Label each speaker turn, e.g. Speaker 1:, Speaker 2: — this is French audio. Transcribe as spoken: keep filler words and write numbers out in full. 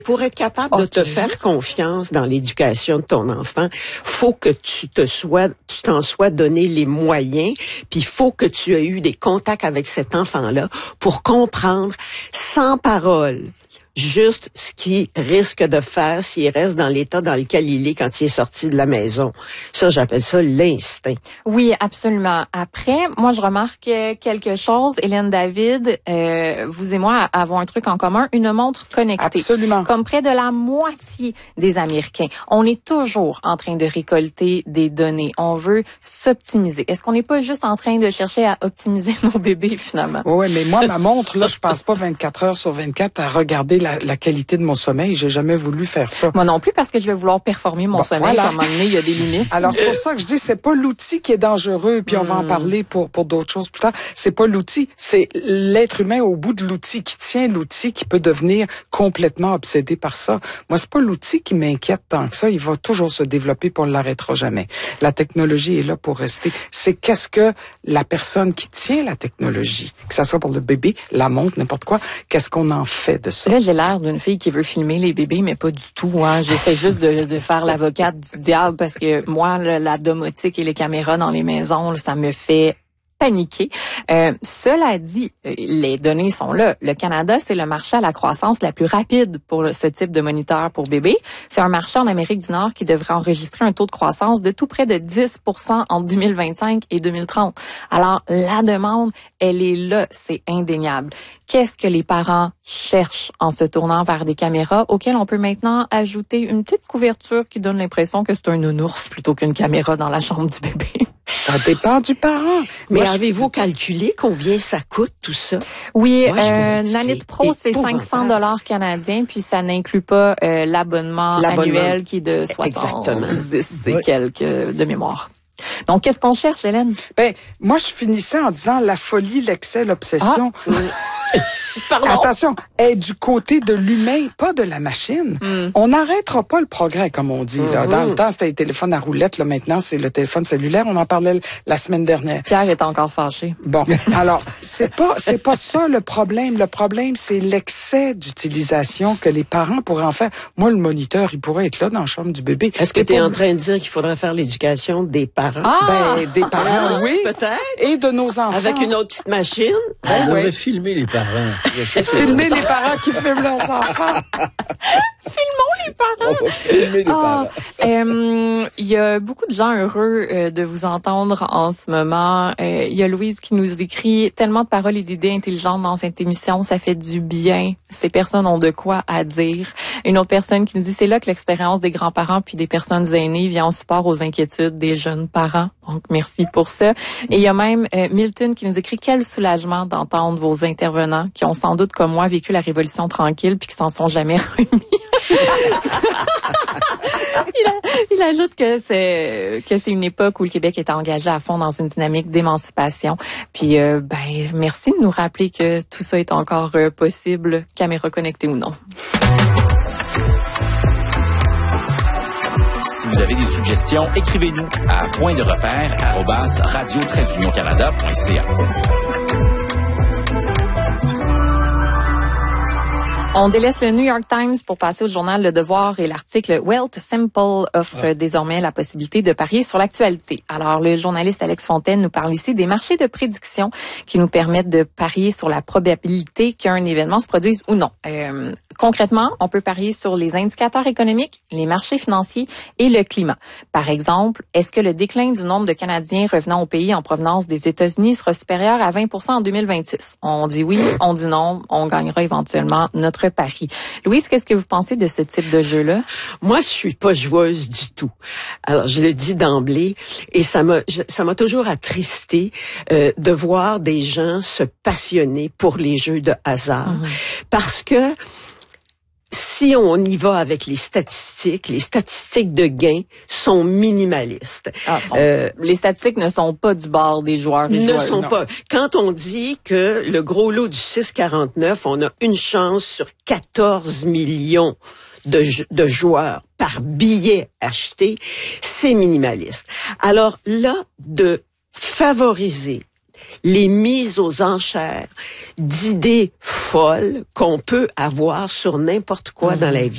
Speaker 1: Pour être capable okay. de te faire confiance dans l'éducation de ton enfant, faut que tu te sois, tu t'en sois donné les moyens, puis faut que tu aies eu des contacts avec cet enfant-là pour comprendre sans parole juste ce qu'il risque de faire s'il reste dans l'état dans lequel il est quand il est sorti de la maison. Ça, j'appelle ça l'instinct.
Speaker 2: Oui, absolument. Après, moi, je remarque quelque chose. Hélène David, euh, vous et moi avons un truc en commun, une montre connectée.
Speaker 3: Absolument.
Speaker 2: Comme près de la moitié des Américains. On est toujours en train de récolter des données. On veut s'optimiser. Est-ce qu'on n'est pas juste en train de chercher à optimiser nos bébés, finalement?
Speaker 3: Oui, mais moi, ma montre, là, je passe pas vingt-quatre heures sur vingt-quatre à regarder La, la qualité de mon sommeil. J'ai jamais voulu faire ça.
Speaker 2: Moi non plus, parce que je vais vouloir performer mon bon, sommeil. Voilà. À un moment donné, il y a des limites.
Speaker 3: Alors, c'est pour ça que je dis, c'est pas l'outil qui est dangereux, puis on mm. va en parler pour, pour d'autres choses plus tard. C'est pas l'outil, c'est l'être humain au bout de l'outil, qui tient l'outil, qui peut devenir complètement obsédé par ça. Moi, c'est pas l'outil qui m'inquiète tant que ça. Il va toujours se développer, puis on l'arrêtera jamais. La technologie est là pour rester. C'est qu'est-ce que la personne qui tient la technologie, que ça soit pour le bébé, la montre, n'importe quoi, qu'est-ce qu'on en fait de ça?
Speaker 2: Là, j'ai l'air d'une fille qui veut filmer les bébés, mais pas du tout. Hein. J'essaie juste de, de faire l'avocate du diable parce que moi, là, la domotique et les caméras dans les maisons, là, ça me fait paniquer. Euh, cela dit, les données sont là. Le Canada, c'est le marché à la croissance la plus rapide pour ce type de moniteur pour bébés. C'est un marché en Amérique du Nord qui devrait enregistrer un taux de croissance de tout près de dix pour cent entre deux mille vingt-cinq et deux mille trente. Alors, la demande, elle est là, c'est indéniable. Qu'est-ce que les parents cherchent en se tournant vers des caméras auxquelles on peut maintenant ajouter une petite couverture qui donne l'impression que c'est un nounours plutôt qu'une caméra dans la chambre du bébé?
Speaker 3: Ça dépend du parent.
Speaker 1: Mais Moi, avez-vous je... calculé combien ça coûte, tout ça?
Speaker 2: Oui, Moi, euh, Nanit Pro, c'est cinq cents dollars canadiens, puis ça n'inclut pas euh, l'abonnement, l'abonnement annuel qui est de soixante-dix et oui. quelques de mémoire. Donc, qu'est-ce qu'on cherche, Hélène?
Speaker 3: Ben, moi, je finissais en disant la folie, l'excès, l'obsession. Ah.
Speaker 2: Pardon?
Speaker 3: Attention, est du côté de l'humain, pas de la machine. Mm. On n'arrêtera pas le progrès, comme on dit. Là. Mm-hmm. Dans le temps, c'était les téléphones à roulettes. Là, maintenant, c'est le téléphone cellulaire. On en parlait la semaine dernière.
Speaker 2: Pierre est encore fâché.
Speaker 3: Bon, alors, c'est pas c'est pas ça le problème. Le problème, c'est l'excès d'utilisation que les parents pourraient en faire. Moi, le moniteur, il pourrait être là dans la chambre du bébé.
Speaker 1: Est-ce que tu es pas... en train de dire qu'il faudrait faire l'éducation des parents?
Speaker 2: Ah!
Speaker 3: Ben, des parents, oui.
Speaker 1: Peut-être.
Speaker 3: Et de nos enfants.
Speaker 1: Avec une autre petite machine.
Speaker 4: Ben, on
Speaker 3: oui.
Speaker 4: devrait filmer les parents.
Speaker 3: Filmer les parents qui filment leurs enfants.
Speaker 2: Filmons les parents.
Speaker 4: Oh, filmer les parents.
Speaker 2: Il euh, y a beaucoup de gens heureux euh, de vous entendre en ce moment. Il euh, y a Louise qui nous écrit tellement de paroles et d'idées intelligentes dans cette émission, ça fait du bien. Ces personnes ont de quoi à dire. Une autre personne qui nous dit c'est là que l'expérience des grands-parents puis des personnes aînées vient en support aux inquiétudes des jeunes parents. Donc merci pour ça. Et il y a même euh, Milton qui nous écrit quel soulagement d'entendre vos intervenants qui ont sans doute comme moi vécu la Révolution tranquille puis qui s'en sont jamais remis. il, a, il ajoute que c'est que c'est une époque où le Québec est engagé à fond dans une dynamique d'émancipation. Puis euh, ben merci de nous rappeler que tout ça est encore euh, possible, caméra connectée ou non.
Speaker 5: Si vous avez des suggestions, écrivez-nous à point de repère arobase radio trait d'union canada point c a.
Speaker 2: On délaisse le New York Times pour passer au journal Le Devoir et l'article Wealth Simple offre ouais. désormais la possibilité de parier sur l'actualité. Alors, le journaliste Alex Fontaine nous parle ici des marchés de prédiction qui nous permettent de parier sur la probabilité qu'un événement se produise ou non. Euh, concrètement, on peut parier sur les indicateurs économiques, les marchés financiers et le climat. Par exemple, est-ce que le déclin du nombre de Canadiens revenant au pays en provenance des États-Unis sera supérieur à vingt pour cent en deux mille vingt-six? On dit oui, on dit non, on gagnera éventuellement notre pari. Louise, qu'est-ce que vous pensez de ce type de jeu-là?
Speaker 1: Moi, je suis pas joueuse du tout. Alors, je le dis d'emblée, et ça m'a, ça m'a toujours attristé euh, de voir des gens se passionner pour les jeux de hasard, mmh. parce que si on y va avec les statistiques, les statistiques de gains sont minimalistes.
Speaker 2: Ah, sont, euh, les statistiques ne sont pas du bord des joueurs et
Speaker 1: ne
Speaker 2: joueurs.
Speaker 1: sont non. pas. Quand on dit que le gros lot du six quarante-neuf, on a une chance sur quatorze millions de, de joueurs par billet acheté, c'est minimaliste. Alors là, de favoriser les mises aux enchères d'idées folles qu'on peut avoir sur n'importe quoi mmh. dans la vie.